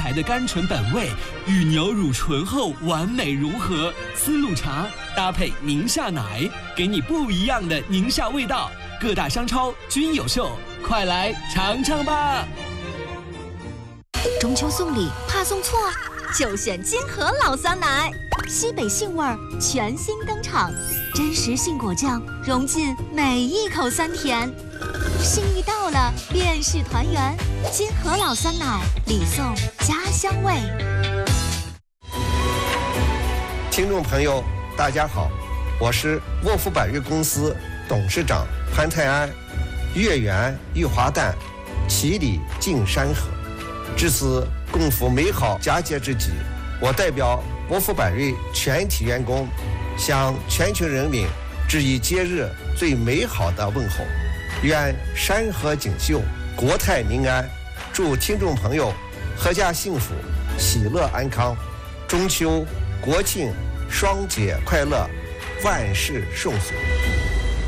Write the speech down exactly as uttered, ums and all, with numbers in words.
才的甘醇本味与牛乳醇厚完美融合，丝路茶搭配宁夏奶，给你不一样的宁夏味道。各大商超均有售，快来尝尝吧！ 中秋送礼怕送错，就选金河老酸奶，西北杏味儿全新登场，真实杏果酱融进每一口酸甜。幸运到了，便是团圆。金河老酸奶，礼送家乡味。 听众朋友，大家好，我是沃福百瑞公司董事长潘泰安。月圆玉华诞，其礼敬山河。至此共赴美好佳节之际，我代表沃福百瑞全体员工，向全球人民致以节日最美好的问候。愿山河锦绣，国泰民安，祝听众朋友阖家幸福，喜乐安康，中秋国庆双节快乐，万事顺遂。